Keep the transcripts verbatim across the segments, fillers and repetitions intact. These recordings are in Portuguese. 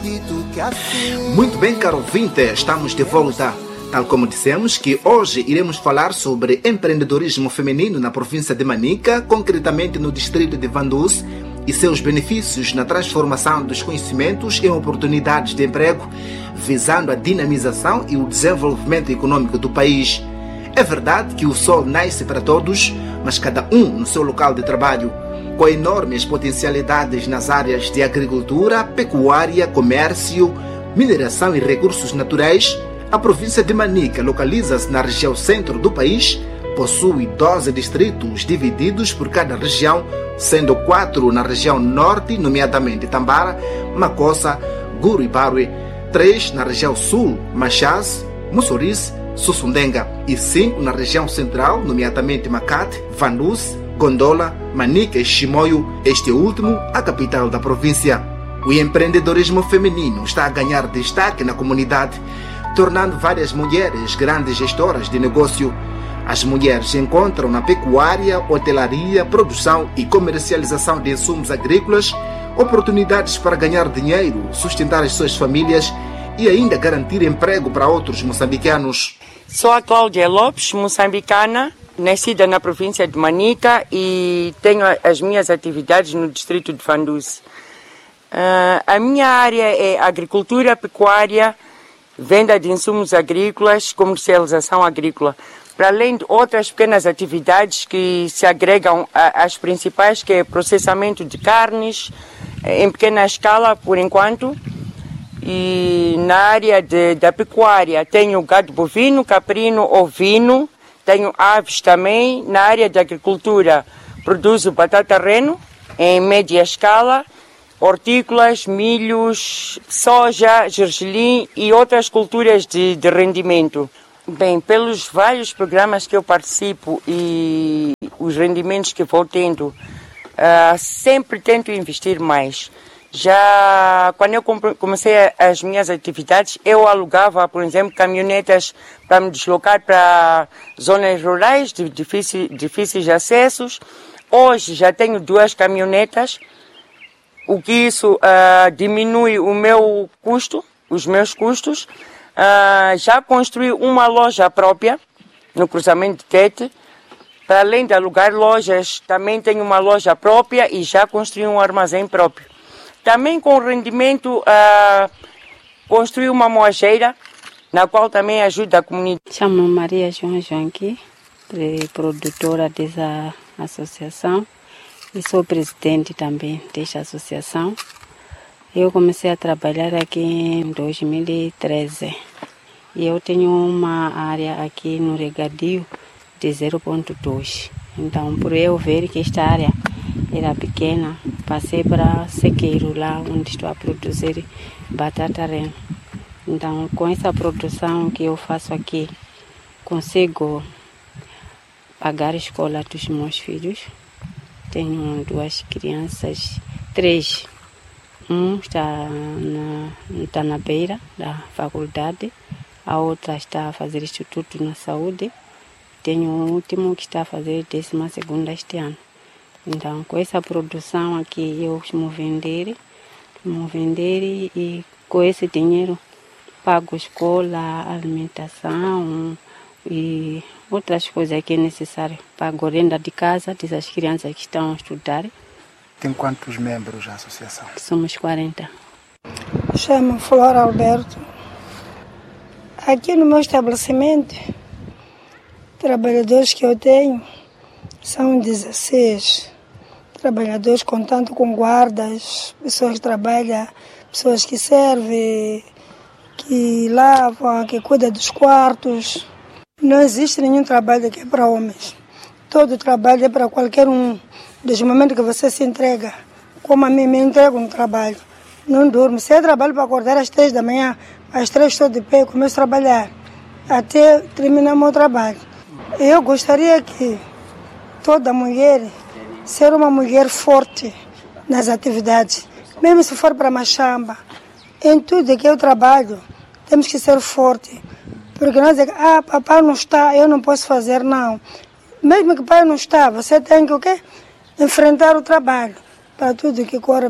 Muito bem, caro ouvinte, estamos de volta. Tal como dissemos que hoje iremos falar sobre empreendedorismo feminino na província de Manica, concretamente no distrito de Vanduz, e seus benefícios na transformação dos conhecimentos em oportunidades de emprego, visando a dinamização e o desenvolvimento econômico do país. É verdade que o sol nasce para todos, mas cada um no seu local de trabalho. Com enormes potencialidades nas áreas de agricultura, pecuária, comércio, mineração e recursos naturais, a província de Manica localiza-se na região centro do país, possui doze distritos divididos por cada região, sendo quatro na região norte, nomeadamente Tambara, Macossa, Guru e Barue, três na região sul, Machaz, Mussurize, Sussundenga, e cinco na região central, nomeadamente Macate, Vanduz, Gondola, Manica e Chimoio, este último a capital da província. O empreendedorismo feminino está a ganhar destaque na comunidade, tornando várias mulheres grandes gestoras de negócio. As mulheres encontram na pecuária, hotelaria, produção e comercialização de insumos agrícolas oportunidades para ganhar dinheiro, sustentar as suas famílias e ainda garantir emprego para outros moçambicanos. Sou a Cláudia Lopes, moçambicana, nascida na província de Manica e tenho as minhas atividades no distrito de Vanduz. Uh, a minha área é agricultura, pecuária, venda de insumos agrícolas, comercialização agrícola, para além de outras pequenas atividades que se agregam às principais, que é processamento de carnes, em pequena escala, por enquanto. E na área de, da pecuária tenho gado bovino, caprino, ovino, tenho aves também. Na área de agricultura produzo batata reno em média escala, hortícolas, milhos, soja, gergelim e outras culturas de, de rendimento. Bem, pelos vários programas que eu participo e os rendimentos que vou tendo, uh, sempre tento investir mais. Já quando eu comecei as minhas atividades, eu alugava, por exemplo, caminhonetas para me deslocar para zonas rurais de difíceis, difíceis acessos. Hoje já tenho duas caminhonetas, o que isso uh, diminui o meu custo, os meus custos. Uh, já construí uma loja própria no cruzamento de Tete. Para além de alugar lojas, também tenho uma loja própria e já construí um armazém próprio. Também com rendimento, uh, construí uma moageira, na qual também ajuda a comunidade. Chamo Maria João Joanqui, produtora dessa associação e sou presidente também desta associação. Eu comecei a trabalhar aqui em dois mil e treze e eu tenho uma área aqui no regadio de zero ponto dois. Então, por eu ver que esta área era pequena, passei para Sequeiro, lá onde estou a produzir batata reno. Então, com essa produção que eu faço aqui, consigo pagar a escola dos meus filhos. Tenho duas crianças, três. Um está na, está na beira da faculdade, a outra está a fazer Instituto na Saúde. Tenho um último que está a fazer décima segunda este ano. Então, com essa produção aqui, eu vou vender, vou vender e, e com esse dinheiro pago escola, alimentação e outras coisas que é necessário. Pago renda de casa dessas crianças que estão a estudar. Tem quantos membros a associação? Somos quarenta. Chamo Flora Alberto. Aqui no meu estabelecimento, trabalhadores que eu tenho são dezesseis. Trabalhadores contando com guardas, pessoas que trabalham, pessoas que servem, que lavam, que cuidam dos quartos. Não existe nenhum trabalho que é para homens. Todo trabalho é para qualquer um. Desde o momento que você se entrega, como a mim me entrego no trabalho, não durmo. Se é trabalho para acordar às três da manhã, às três estou de pé e começo a trabalhar, até terminar o meu trabalho. Eu gostaria que toda mulher ser uma mulher forte nas atividades, mesmo se for para Machamba, em tudo que eu trabalho, temos que ser forte. Porque nós dizemos, ah, papai não está, eu não posso fazer, não. Mesmo que o pai não está, você tem que o quê? Enfrentar o trabalho, para tudo que corre bem.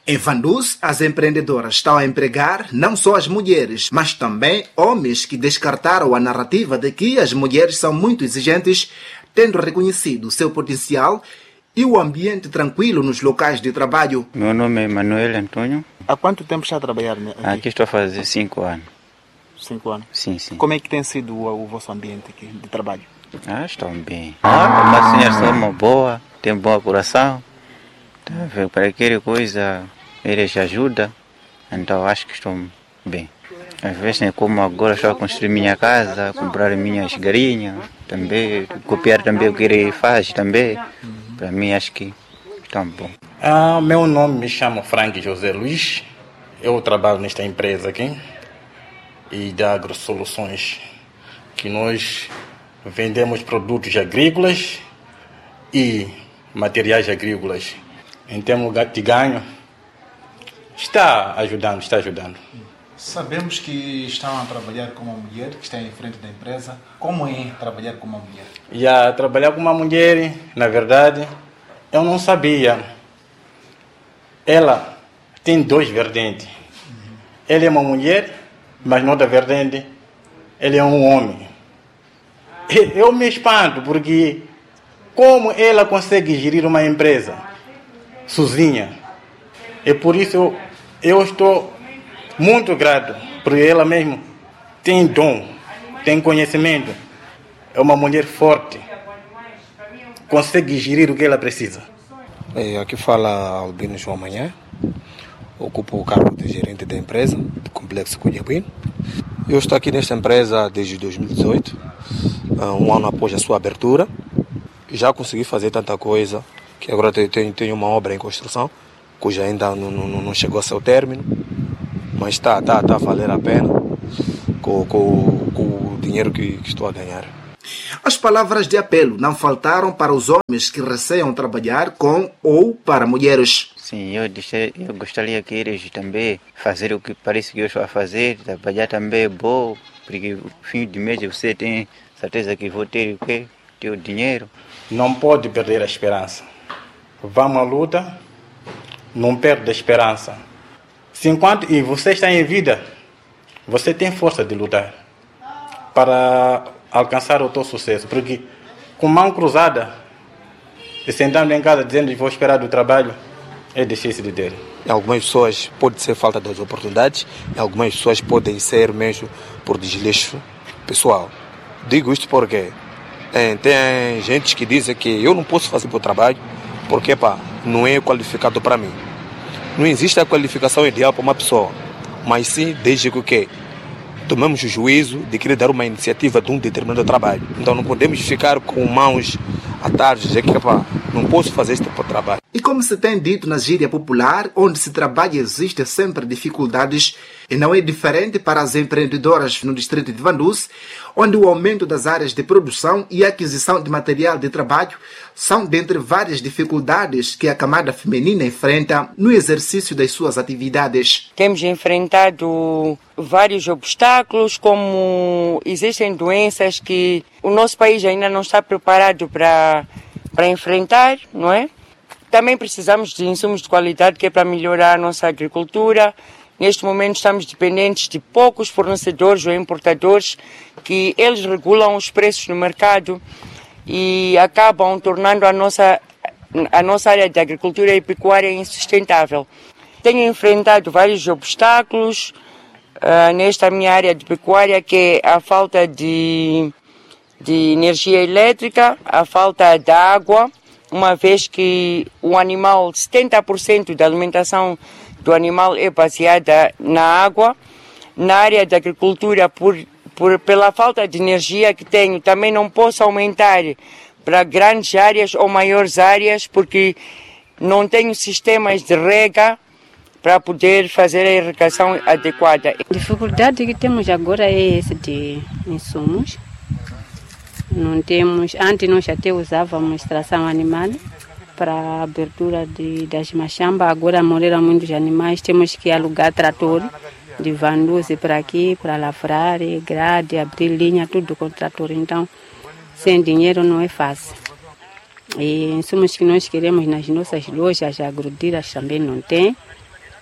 Em Vanduz, as empreendedoras estão a empregar não só as mulheres, mas também homens que descartaram a narrativa de que as mulheres são muito exigentes, tendo reconhecido o seu potencial e o ambiente tranquilo nos locais de trabalho. Meu nome é Manuel Antônio. Há quanto tempo está a trabalhar aqui? Aqui estou a fazer cinco anos. Cinco anos? Sim, sim. Como é que tem sido o, o vosso ambiente aqui de trabalho? Ah, estão bem. Ah, uma senhora são uma boa, tem bom coração. Tá, para aquela coisa, eles ajudam. Então acho que estão bem. Às vezes, como agora estou a construir minha casa, comprar minhas galinhas, também, copiar também o que ele faz também. Para mim acho que estão bom. Ah, meu nome me chama Frank José Luiz. Eu trabalho nesta empresa aqui e da AgroSoluções, que nós vendemos produtos agrícolas e materiais agrícolas. Em termos de ganho, está ajudando, está ajudando. Sabemos que estão a trabalhar com uma mulher que está em frente da empresa. Como é trabalhar com uma mulher? Já trabalhar com uma mulher, na verdade, eu não sabia. Ela tem dois vertentes. Uhum. Ela é uma mulher, mas noutra vertente, ele é um homem. Eu me espanto, porque como ela consegue gerir uma empresa sozinha? E por isso eu, eu estou muito grato, porque ela mesmo tem dom, tem conhecimento. É uma mulher forte, consegue gerir o que ela precisa. É, aqui fala Albino João Manhã, ocupo o cargo de gerente da empresa, do Complexo Cunhabuino. Eu estou aqui nesta empresa desde dois mil e dezoito, um ano após a sua abertura. Já consegui fazer tanta coisa, que agora tenho, tenho uma obra em construção, cuja ainda não, não, não chegou a seu término, mas está, está, está a valer a pena com, com, com o dinheiro que, que estou a ganhar. As palavras de apelo não faltaram para os homens que receiam trabalhar com ou para mulheres. Sim, eu, eu gostaria que eles também fazer o que parece que eu estou a fazer, trabalhar também é bom, porque no fim de mês você tem certeza que vou ter o quê? Ter o dinheiro. Não pode perder a esperança. Vamos à luta, não perde a esperança. Se enquanto e você está em vida, você tem força de lutar para alcançar o teu sucesso, porque com mão cruzada e sentando em casa dizendo que vou esperar do trabalho, é difícil de ter. Em algumas pessoas pode ser falta das oportunidades, em algumas pessoas podem ser mesmo por desleixo pessoal. Digo isto porque é, tem gente que diz que eu não posso fazer o trabalho porque pá, não é qualificado para mim. Não existe a qualificação ideal para uma pessoa, mas sim desde que o quê? Tomamos o juízo de querer dar uma iniciativa de um determinado trabalho. Então não podemos ficar com mãos atadas, dizer que pá, não posso fazer este tipo de trabalho. E como se tem dito na gíria popular, onde se trabalha existem sempre dificuldades, e não é diferente para as empreendedoras no distrito de Vanduz, onde o aumento das áreas de produção e aquisição de material de trabalho são dentre várias dificuldades que a camada feminina enfrenta no exercício das suas atividades. Temos enfrentado vários obstáculos, como existem doenças que o nosso país ainda não está preparado para, para enfrentar, não é? Também precisamos de insumos de qualidade que é para melhorar a nossa agricultura. Neste momento estamos dependentes de poucos fornecedores ou importadores que eles regulam os preços no mercado e acabam tornando a nossa, a nossa área de agricultura e pecuária insustentável. Tenho enfrentado vários obstáculos uh, nesta minha área de pecuária, que é a falta de, de energia elétrica, a falta de água, uma vez que o animal, setenta por cento da alimentação do animal é baseada na água. Na área da agricultura, por, por, pela falta de energia que tenho, também não posso aumentar para grandes áreas ou maiores áreas, porque não tenho sistemas de rega para poder fazer a irrigação adequada. A dificuldade que temos agora é esse de insumos. Não temos, antes nós até usávamos tração animal para a abertura de, das machambas, agora morreram muitos animais, temos que alugar trator de Vanduz para aqui, para lavrar, grade, abrir linha, tudo com trator. Então, sem dinheiro não é fácil. E insumos que nós queremos nas nossas lojas agrodeiras também não tem.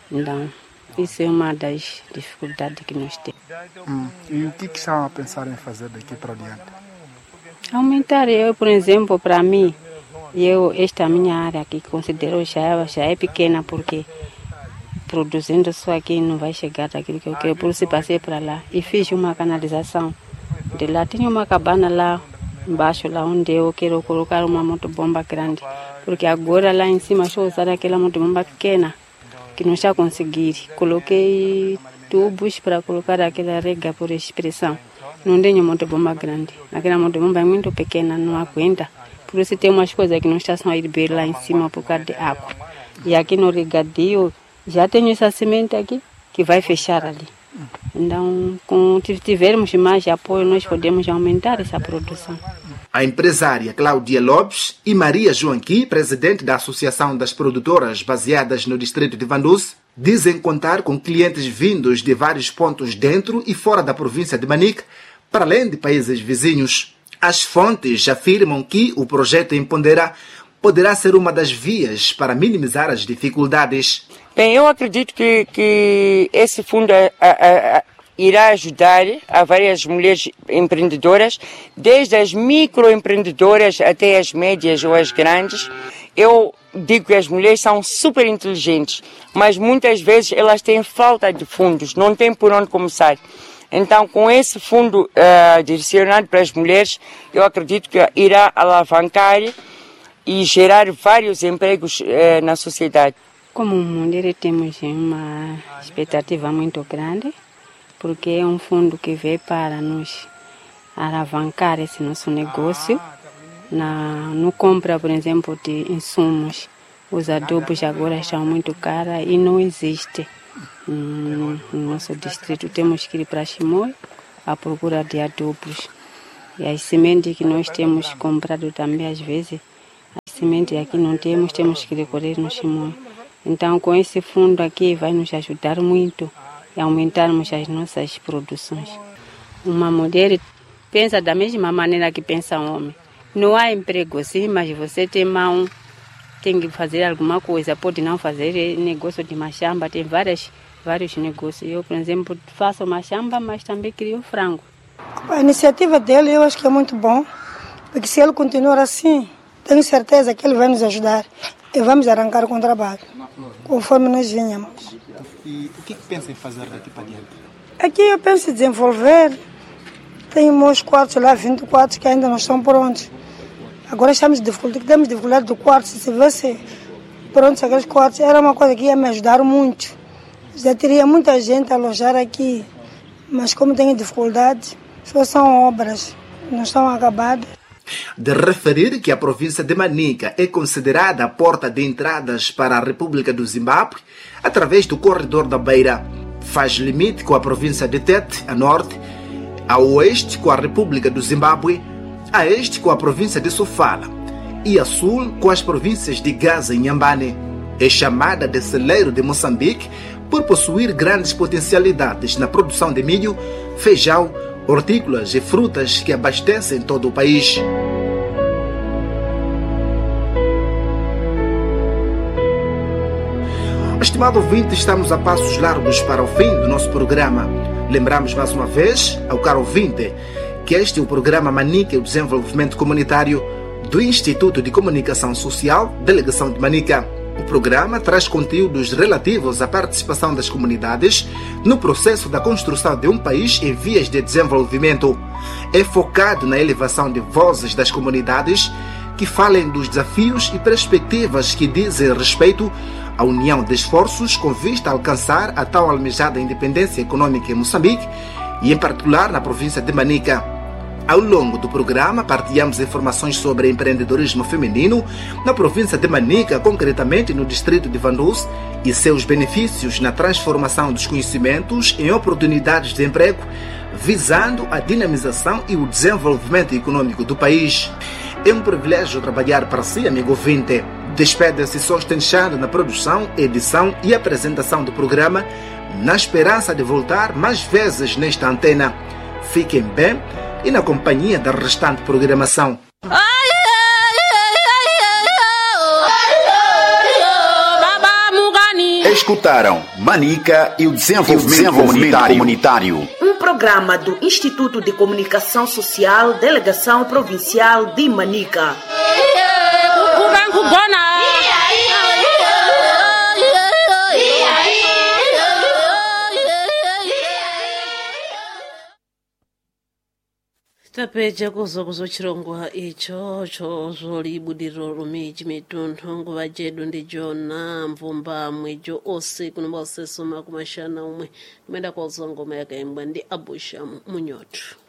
Então, isso é uma das dificuldades que nós temos. Hum. E o que, que estão a pensar em fazer daqui para adiante? Aumentar, eu, por exemplo, para mim, eu, esta minha área que considero já, já é pequena, porque produzindo só aqui não vai chegar daquilo que eu quero, por isso passei para lá e fiz uma canalização. De lá tinha uma cabana lá embaixo, lá onde eu quero colocar uma motobomba grande, porque agora lá em cima estou usando aquela motobomba pequena, que não está a conseguir. Coloquei tubos para colocar aquela rega por expressão. Não tenho motobomba grande, aquela motobomba é muito pequena, não aguenta. Por isso tem umas coisas que não está a ir bem lá em cima por causa de água. E aqui no regadio já tenho essa semente aqui que vai fechar ali. Então, com tivermos mais apoio, nós podemos aumentar essa produção. A empresária Cláudia Lopes e Maria Joanqui, presidente da Associação das Produtoras baseadas no distrito de Vanduz, dizem contar com clientes vindos de vários pontos dentro e fora da província de Manica, para além de países vizinhos. As fontes afirmam que o projeto em Pondera poderá ser uma das vias para minimizar as dificuldades. Bem, eu acredito que, que esse fundo a, a, a, irá ajudar a várias mulheres empreendedoras, desde as microempreendedoras até as médias ou as grandes. Eu digo que as mulheres são super inteligentes, mas muitas vezes elas têm falta de fundos, não têm por onde começar. Então, com esse fundo uh, direcionado para as mulheres, eu acredito que irá alavancar e gerar vários empregos uh, na sociedade. Como mulher, temos uma expectativa muito grande, porque é um fundo que veio para nos alavancar esse nosso negócio. Na, no compra, por exemplo, de insumos, os adubos agora estão muito caros e não existe. No, no nosso distrito temos que ir para Chimoio à procura de adubos. E as sementes que nós temos comprado também, às vezes, as sementes aqui não temos, temos que recolher no Chimoio. Então, com esse fundo aqui, vai nos ajudar muito a aumentarmos as nossas produções. Uma mulher pensa da mesma maneira que pensa um homem. Não há emprego sim, mas você tem mão, tem que fazer alguma coisa. Pode não fazer negócio de machamba, tem várias, vários negócios. Eu, por exemplo, faço machamba, mas também crio frango. A iniciativa dele eu acho que é muito bom, porque se ele continuar assim, tenho certeza que ele vai nos ajudar e vamos arrancar com o trabalho, conforme nós vinhamos. E o que, que pensa em fazer daqui para diante? Aqui eu penso em desenvolver. Tem meus quartos lá, vinte quartos que ainda não estão prontos. Agora estamos dificuldade, temos dificuldade do quarto. Se tivesse prontos aqueles quartos, era uma coisa que ia me ajudar muito. Já teria muita gente a alojar aqui, mas como tenho dificuldade, só são obras, não estão acabadas. De referir que a província de Manica é considerada a porta de entradas para a República do Zimbábue, através do corredor da Beira. Faz limite com a província de Tete, a norte, a oeste com a República do Zimbábue, a este com a província de Sofala e a sul com as províncias de Gaza e Inhambane. É chamada de celeiro de Moçambique por possuir grandes potencialidades na produção de milho, feijão, hortícolas e frutas que abastecem todo o país. Estimado ouvinte, estamos a passos largos para o fim do nosso programa. Lembramos mais uma vez ao caro ouvinte que este é o programa Manica e o Desenvolvimento Comunitário do Instituto de Comunicação Social, Delegação de Manica. O programa traz conteúdos relativos à participação das comunidades no processo da construção de um país em vias de desenvolvimento. É focado na elevação de vozes das comunidades que falem dos desafios e perspectivas que dizem respeito à união de esforços com vista a alcançar a tão almejada independência econômica em Moçambique e, em particular, na província de Manica. Ao longo do programa, partilhamos informações sobre empreendedorismo feminino na província de Manica, concretamente no distrito de Vanduz, e seus benefícios na transformação dos conhecimentos em oportunidades de emprego, visando a dinamização e o desenvolvimento econômico do país. É um privilégio trabalhar para si, amigo ouvinte. Despede-se Sostenchado na produção, edição e apresentação do programa, na esperança de voltar mais vezes nesta antena. Fiquem bem e na companhia da restante programação. Escuta Escutaram Manica e o desenvolvimento, e o desenvolvimento comunitário. comunitário. Um programa do Instituto de Comunicação Social, Delegação Provincial de Manica. tapeja kuzo kuzochirongwa icho cho zolibudiro rumiji mitundu nguva jedu ndi jona mvumba mwejo ose kunomba osesoma kumashana umwe kumenda kwa uzongoma yakaimbwa ndi Abusha Munyotu.